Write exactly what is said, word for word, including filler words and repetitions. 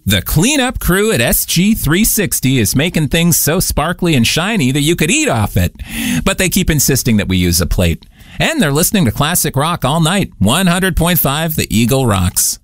The cleanup crew at S G three sixty is making things so sparkly and shiny that you could eat off it. But they keep insisting that we use a plate. And they're listening to classic rock all night. one hundred point five The Eagle rocks.